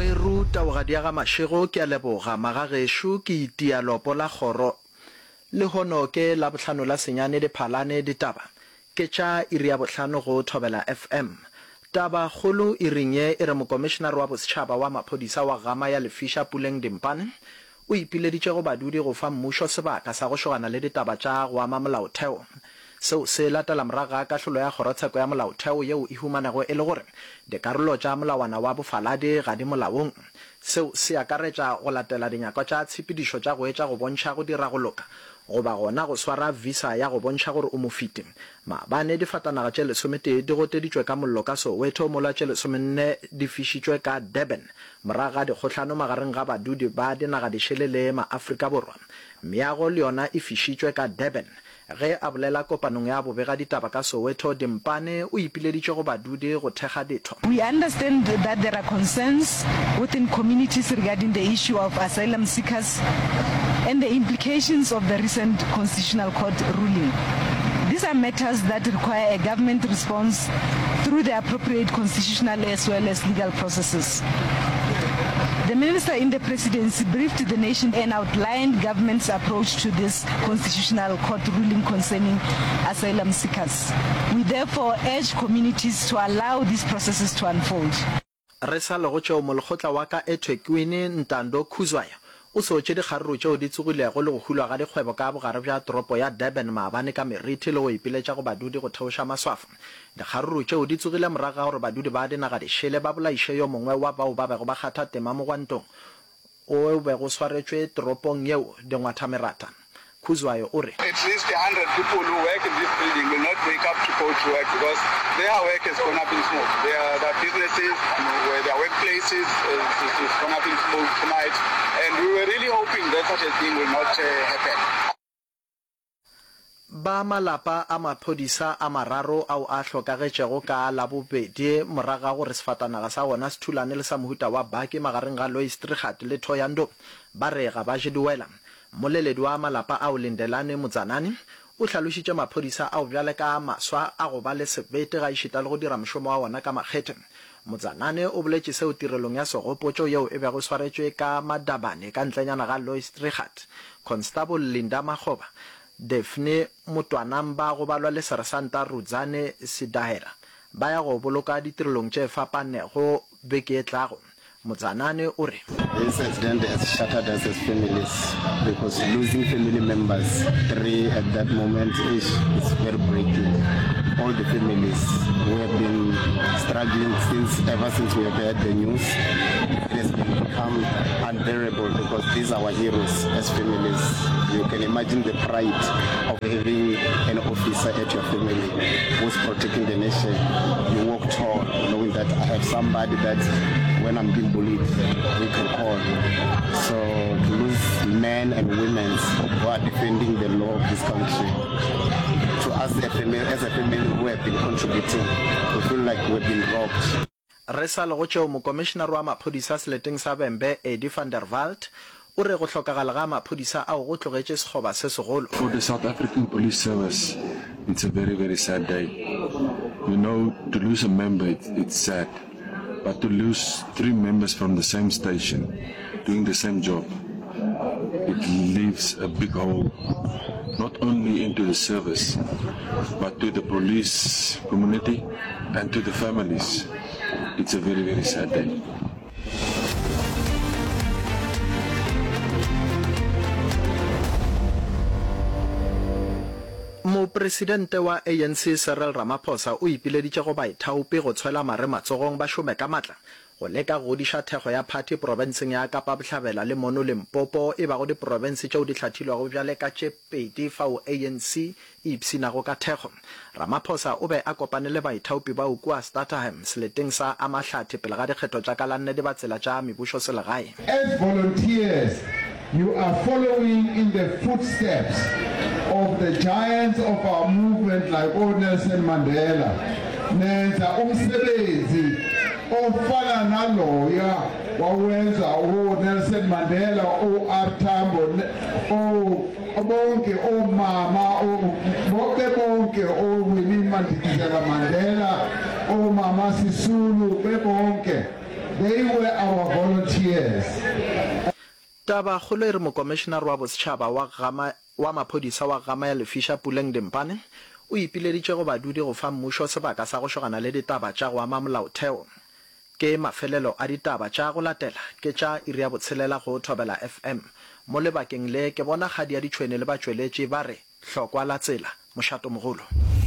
re ruta o ga diaga mašego ke a leboga magagesho ke itia lopo la kgoro le hono ke la bohlano la senyane diphalane ditaba ke tša iri ya bohlano go Thobela FM taba kgolo irinye e re mokomishenara wa bosetšhaba wa maphodisa wa gama ya Lefisha Puleng Dimpane o ipileditše go badudi go fa mmušo sebaka sa go šogana le ditaba tša go ama molaotheo seo se latela moraga kahlolo ya kgorotsheko ya molaotheo yeo e humanego e le gore dikarolo tša molawana wa bofaladi ga di molaong seo se akaretša go latela dinyako tša tshepedišo tša go etša go bontšha go dira go loka goba gona go swara visa ya go bontšha gore o mofete maabane difatanaga tše lesomete di goteditšwe ka mollo ka Soweto mola tše lesomenne di fišitšwe ka Durban moraga dikgohlano magareng ga badudi ba dinaga dišele le maAfrika Borwa meago le yona e fišitšwe ka Durban ge a bolela kopanong ya bobega ditaba ka Soweto Dimpane o ipileditše go badudi go thekga ditho. We understand that there are concerns within communities regarding the issue of asylum seekers and the implications of the recent Constitutional Court ruling. These are matters that require a government response through the appropriate constitutional as well as legal processes. The Minister in the Presidency briefed the nation and outlined government's approach to this Constitutional Court ruling concerning asylum seekers. We therefore urge communities to allow these processes to unfold. Resalo go tšeo molekgotla wa ka eThekwini Ntando Khuzwayo o sotše dikgaruru tšeo di tsogilego le go hulwa ga dikgwebo ka bogare bja toropo ya Durban maabane ka meriti le go ipiletša go badudi go theoša maswafo dikgaruru tšeo di tsogile moraga gore badudi ba dinaga dišele ba bolaiše yo mongwe wa bao ba bego ba kgatha tema mogwantong o be go swaretšwe toropong yeo dingwatha merata Khuzwayo o re at least 100 people who work in this building will not wake up to go to work because their work is gone up in smoke. Their businesses, their workplaces is gone up in smoke tonight, and we were really hoping that such a thing will not happen. Ba malapa a maphodisa a mararo ao a hlokagetšego ka la bobedi moraga gore sefatanaga sa gona se thulane le sa mohuta wa baki magareng ga Lois Trichardt le Thoyando ba re ga ba jeduela moleledi wa malapa ao Lindelane Motsanane o hlalošitše maphodisa ao bjale ka maswa a go ba le sebete ga išita le go dira mošomo wa ona ka makgethe Motsanane o boletše seo tirelong ya segopotšo yeo e bego swaretšwe ka Madabane ka ntlenyana ga Lois Trichardt Constable Linda Makgoba Daphne Motwanamba go balwa le Sersanta Rudzane Sidahera ba ya go boloka ditirelong tše fapanego beke e tlago Motsanane o re This accident has shattered us as families because losing family members 3 at that moment is very breaking. All the families who have been struggling ever since we have heard the news, it has become unbearable because these are our heroes as families. You can imagine the pride of having an officer at your family who's protecting the nation. You walk tall knowing that I have somebody that when I'm being bullied, we can call. So to lose men and women who are defending the law of this country, to us as a family who have been contributing, we feel like we've been robbed. Resalo go tšeo mokomishenara wa maphodisa seleteng sa Bembe Eddie van der Walt o re go hlokagala ga maphodisa ao go tlogetše sekgoba se segolo. For the South African Police Service, it's a very, very sad day. You know, to lose a member, it's sad. But to lose 3 members from the same station, doing the same job, it leaves a big hole, not only into the service, but to the police community and to the families. It's a very, very sad day. Mopresidente wa ANC Cyril Ramaphosa o ipileditše go baithaopi go tshwela mare matsogong ba šome ka matla go leka go diša thego ya party provinceng ya Kapa Bohlabela le Mono Limpopo e ba go diprovince tšeo di hlathilwago bjale ka tše pedi fao ANC e ipshinago ka thego Ramaphosa o be a kopane le baithaopi ba kua Starterham seleteng sa Amahlathi pele ga dikgetho tša kalanne di ba tsela tša mebušo selegae. As volunteers, you are following in the footsteps of the giants of our movement like Nelson Mandela. Nenza umsebenzi ofana naloya wawenza Nelson Mandela Tambo bonke omama bonke Winnie Mandela Mama Sisulu bebonke. They were our volunteers. volunteers. Taba kholo e re mokomishenara wa bosetšhaba wa maphodisa wa Gama ya Lefisha Puleng Dempane o ipileditše go badudi go fa mmušo sebaka sa go shogana le ditaba tša go ama molaotheo. Ke mafelelo a ditaba tša go latela ke tša iri ya botshelela go Thobela FM mo lebakeng le ke bona kgadi ya ditšhwene le batšweletši ba re hlokwa la tsela mošato mogolo.